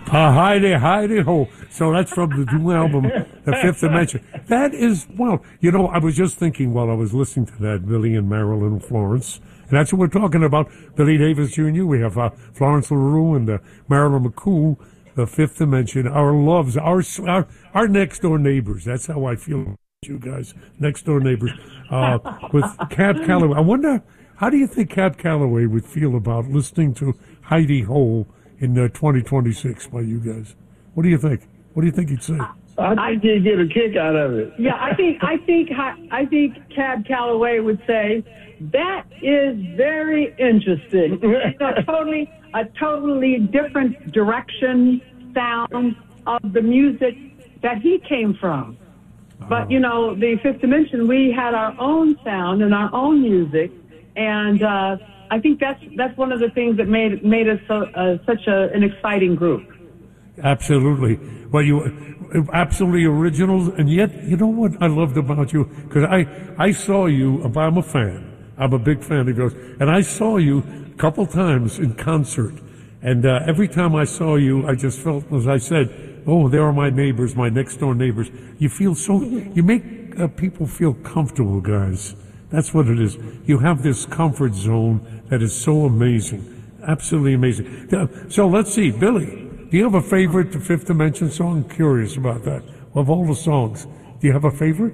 Heidi, Heidi Ho. So that's from the new album, The Fifth Dimension. That is, well, I was just thinking while I was listening to that, Billy and Marilyn and Florence. And that's what we're talking about. Billy Davis Jr., we have Florence LaRue and Marilyn McCoo, The Fifth Dimension, our loves, our next door neighbors. That's how I feel about you guys, next door neighbors. With Cab Calloway. I wonder, how do you think Cab Calloway would feel about listening to Heidi Ho in 2026 by you guys? What do you think? What do you think he'd say? I think he'd get a kick out of it. Yeah, I think Cab Calloway would say that is very interesting. A totally different direction, sound of the music that he came from. But the Fifth Dimension, we had our own sound and our own music, and I think that's one of the things that made us such an exciting group. Absolutely. Well, you absolutely originals, and yet, you know what I loved about you? Because I saw you, I'm a fan. I'm a big fan of yours. And I saw you a couple times in concert. And every time I saw you, I just felt, as I said, oh, there are my neighbors, my next-door neighbors. You make people feel comfortable, guys. That's what it is. You have this comfort zone that is so amazing. Absolutely amazing. So let's see, Billy. Do you have a favorite Fifth Dimension song? I'm curious about that. Of all the songs, do you have a favorite?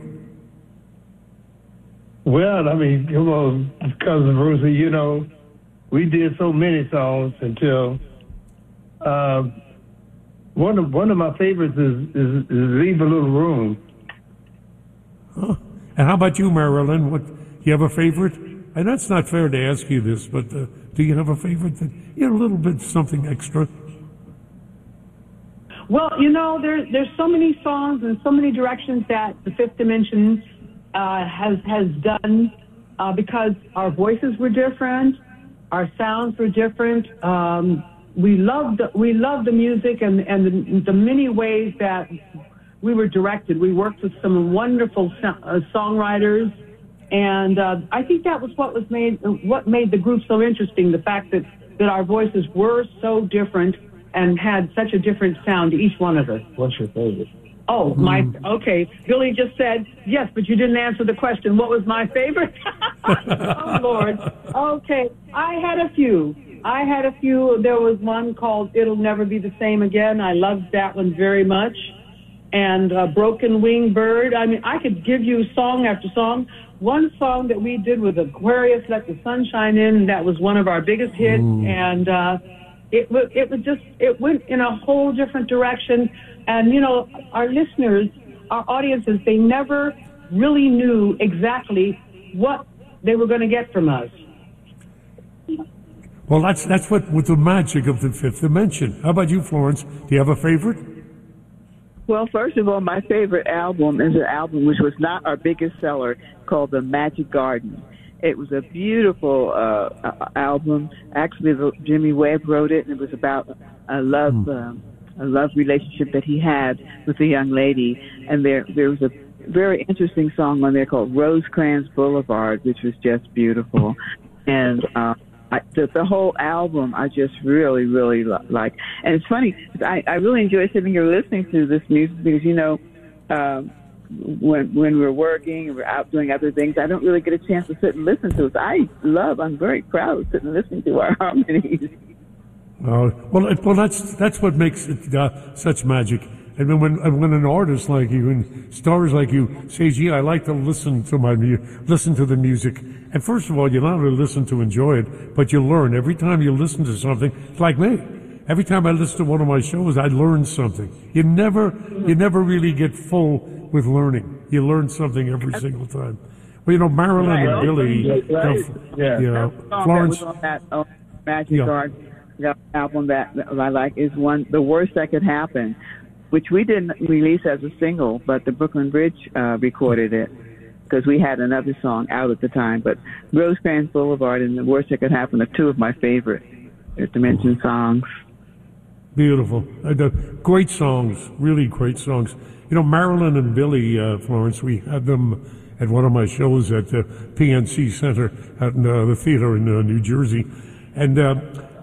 Well, I mean, come on, Cousin Brucey, we did so many songs until one of my favorites is Leave a Little Room. Huh. And how about you, Marilyn? Do you have a favorite? And that's not fair to ask you this, but do you have a favorite? A little bit something extra. Well, there's so many songs and so many directions that the Fifth Dimension has done because our voices were different, our sounds were different. We loved the music and the many ways that we were directed. We worked with some wonderful songwriters, and I think that was what made the group so interesting. The fact that our voices were so different and had such a different sound to each one of us. What's your favorite? Oh, okay. Billy just said, yes, but you didn't answer the question. What was my favorite? Oh, Lord. Okay. I had a few. There was one called It'll Never Be the Same Again. I loved that one very much. And Broken Wing Bird. I mean, I could give you song after song. One song that we did with Aquarius, Let the Sun Shine In, that was one of our biggest hits. And it went in a whole different direction. And, our listeners, our audiences, they never really knew exactly what they were going to get from us. Well, that's what with the magic of the Fifth Dimension. How about you, Florence? Do you have a favorite? Well, first of all, my favorite album is an album which was not our biggest seller, called The Magic Garden. It was a beautiful album. Actually, Jimmy Webb wrote it, and it was about a love relationship that he had with a young lady. And there was a very interesting song on there called Rosecrans Boulevard, which was just beautiful. And the whole album I just really, really like. And it's funny, I really enjoy sitting here listening to this music because, when we're working and we're out doing other things, I don't really get a chance to sit and listen to it. I'm very proud of sitting and listening to our harmonies. Well, that's what makes it such magic. And when an artist like you and stars like you say, "Gee, I like to listen to the music," and first of all, you not only listen to enjoy it, but you learn every time you listen to something. It's like me. Every time I listen to one of my shows, I learn something. You never really get full with learning. You learn something every single time. Well, Marilyn and Billy, Florence. On that Magic Garden album that I like is The Worst That Could Happen, which we didn't release as a single, but the Brooklyn Bridge recorded it because we had another song out at the time. But Rosecrans Boulevard and The Worst That Could Happen are two of my favorite Dimension songs. Beautiful. Great songs, really great songs. Marilyn and Billy, Florence, we had them at one of my shows at the PNC Center at the theater in New Jersey. And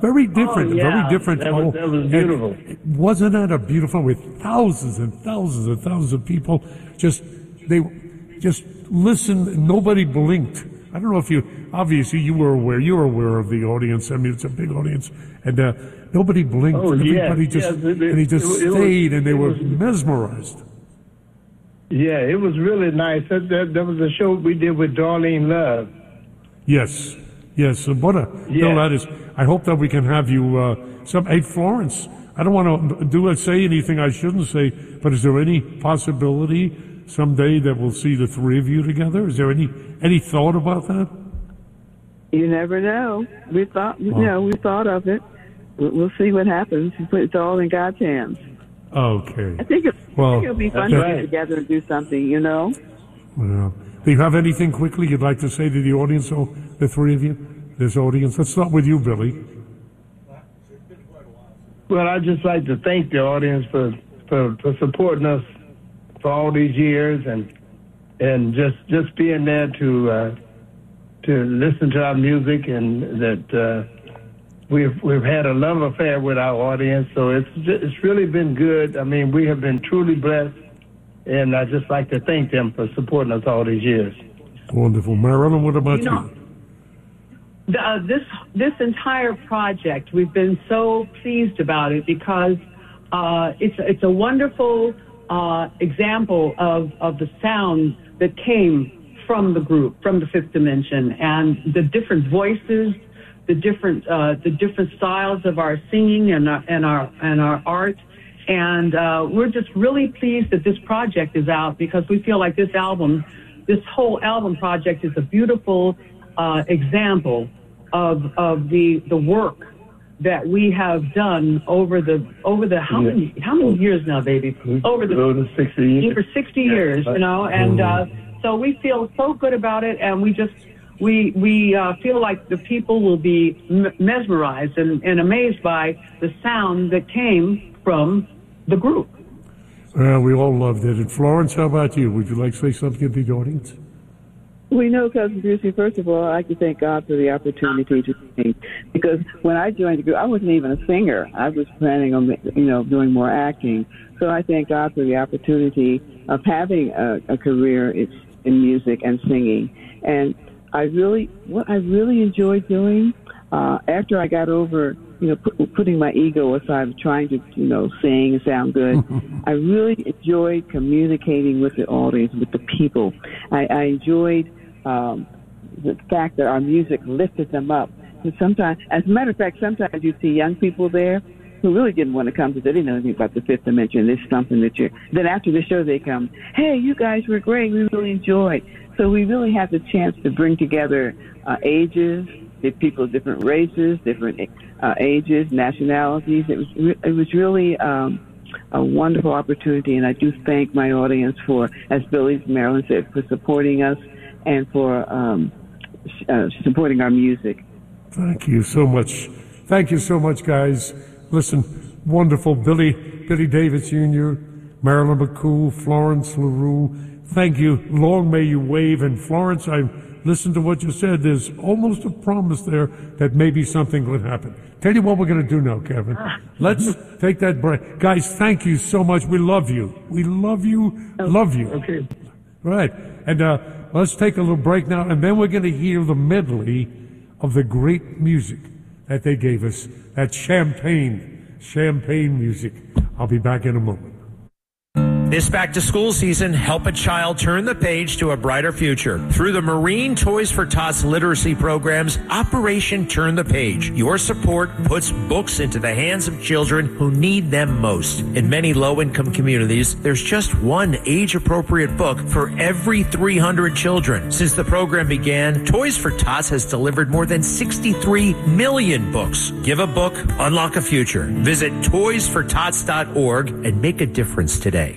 Very different, very different. That was beautiful. Wasn't that a beautiful, with thousands and thousands and thousands of people they just listened, nobody blinked. I don't know if obviously you're aware of the audience. I mean, it's a big audience, and nobody blinked. Everybody and he just stayed, and they were mesmerized. Yeah, it was really nice. That was a show we did with Darlene Love. Yes. And what Bill, that is. I hope that we can have you. Hey, Florence, I don't want to say anything I shouldn't say, but is there any possibility someday that we'll see the three of you together? Is there any thought about that? You never know. We thought of it. We'll see what happens. It's all in God's hands. Okay. I think it'll be fun to get together and do something, Well, do you have anything quickly you'd like to say to the audience, the three of you, this audience? Let's start with you, Billy. Well, I'd just like to thank the audience for supporting us for all these years and just being there to listen to our music, and that we've had a love affair with our audience. So it's really been good. I mean, we have been truly blessed, and I'd just like to thank them for supporting us all these years. Wonderful. Marilyn, what about you? This entire project, we've been so pleased about it because it's a wonderful example of the sound that came from the group, from the Fifth Dimension, and the different voices, the different styles of our singing and our art. And we're just really pleased that this project is out, because we feel like this whole album project is a beautiful example of the work that we have done over the how many years now, baby? Over 60 years. For 60 years, and so we feel so good about it, and we feel like the people will be mesmerized and amazed by the sound that came from the group. We all loved it. And Florence, how about you? Would you like to say something to the audience? We know, Cousin Brucey, first of all, I'd like to thank God for the opportunity to sing. Because when I joined the group, I wasn't even a singer. I was planning on, doing more acting. So I thank God for the opportunity of having a career in music and singing. And what I really enjoyed doing, after I got over, putting my ego aside of trying to, sing and sound good, I really enjoyed communicating with the audience, with the people. I enjoyed the fact that our music lifted them up. And sometimes, as a matter of fact, sometimes you see young people there who really didn't want to come because they didn't know anything about the Fifth Dimension. This is something that then after the show they come, hey, you guys were great. We really enjoyed. So we really have the chance to bring together ages, people of different races, different ages, nationalities. It was really a wonderful opportunity, and I do thank my audience for, as Marilyn said, for supporting us and for supporting our music. Thank you so much. Thank you so much, guys. Listen, wonderful. Billy Davis Jr., Marilyn McCoo, Florence LaRue, thank you. Long may you wave. And Florence, I listened to what you said. There's almost a promise there that maybe something would happen. Tell you what we're going to do now, Kevin. Let's take that break. Guys, thank you so much. We love you. We love you. Love you. Okay. Right. And let's take a little break now, and then we're going to hear the medley of the great music that they gave us, that champagne music. I'll be back in a moment. This back-to-school season, help a child turn the page to a brighter future. Through the Marine Toys for Tots literacy programs, Operation Turn the Page. Your support puts books into the hands of children who need them most. In many low-income communities, there's just one age-appropriate book for every 300 children. Since the program began, Toys for Tots has delivered more than 63 million books. Give a book, unlock a future. Visit toysfortots.org and make a difference today.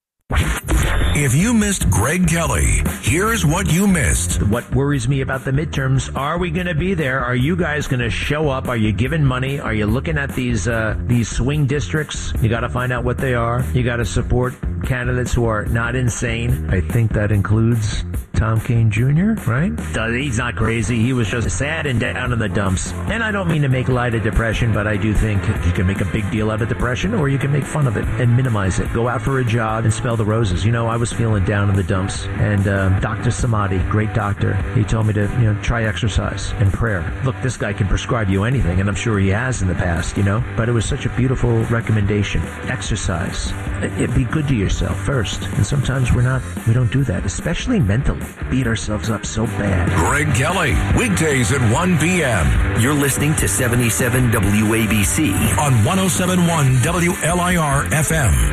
If you missed Greg Kelly, here's what you missed. What worries me about the midterms, are we going to be there? Are you guys going to show up? Are you giving money? Are you looking at these swing districts? You got to find out what they are. You got to support candidates who are not insane. I think that includes Tom Kane Jr., right? He's not crazy. He was just sad and down in the dumps. And I don't mean to make light of depression, but I do think you can make a big deal out of depression, or you can make fun of it and minimize it. Go out for a jog and smell the roses. I was feeling down in the dumps, and Dr. Samadhi, great doctor, he told me to, try exercise and prayer. Look, this guy can prescribe you anything, and I'm sure he has in the past, but it was such a beautiful recommendation. Exercise. Be good to yourself first. And sometimes we don't do that, especially mentally. Beat ourselves up so bad. Greg Kelly, weekdays at 1 p.m. You're listening to 77 WABC on 107.1 WLIR FM.